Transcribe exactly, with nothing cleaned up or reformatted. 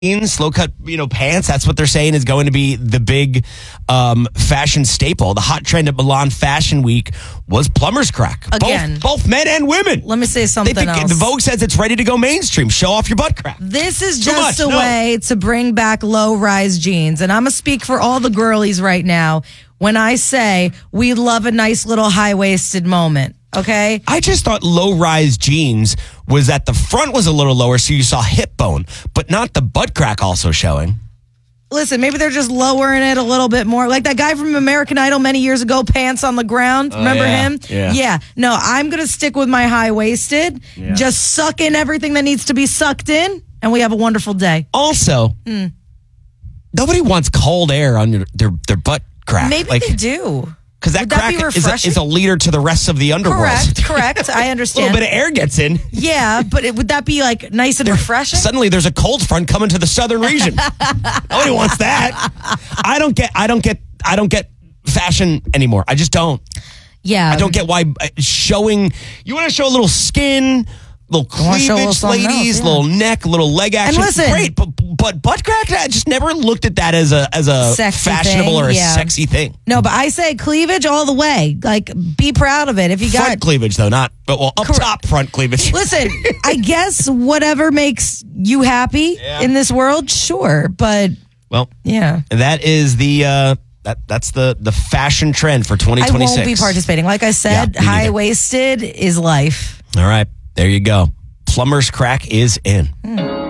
jeans, low cut, you know, pants. That's what they're saying is going to be the big um, fashion staple. The hot trend at Milan Fashion Week was plumber's crack. Again. Both, both men and women. Let me say something They think, else. the Vogue says it's ready to go mainstream. Show off your butt crack. This is Too just much, a no. way to bring back low-rise jeans. And I'm going to speak for all the girlies right now when I say we love a nice little high-waisted moment. Okay? I just thought low-rise jeans was that the front was a little lower, so you saw hip bone, but not the butt crack also showing. Listen, maybe they're just lowering it a little bit more. Like that guy from American Idol many years ago, pants on the ground. Oh, Remember yeah. him? Yeah. Yeah. No, I'm going to stick with my high-waisted. Yeah. Just suck in everything that needs to be sucked in, and we have a wonderful day. Also, Mm. nobody wants cold air on your, their, their butt crack. Maybe like, they do. Because that Would that crack be is, a, refreshing? is a leader to the rest of the underworld. Correct, correct. I A understand. little bit of air gets in. Yeah, but it, would that be like nice and refreshing? Suddenly, there's a cold front coming to the southern region. Nobody wants that. I don't get. I don't get. I don't get fashion anymore. I just don't. Yeah. I don't get why uh, showing. You want to show a little skin, little wanna show a little cleavage, something ladies, else, yeah. little neck, little leg action. listen- Great, but but butt crack. I just never looked at that as a as a Sexy fashionable thing, or a yeah. sexy thing. No, but I say cleavage all the way. Like, be proud of it. If you Front got. cleavage though, not but well up Correct. top front cleavage. Listen, I guess whatever makes you happy Yeah. in this world, sure. But Well, yeah. that is the uh, that that's the the fashion trend for twenty I twenty-six. won't be participating. Like I said, Yeah, me neither. high waisted is life. All right, there you go. Plumber's crack is in.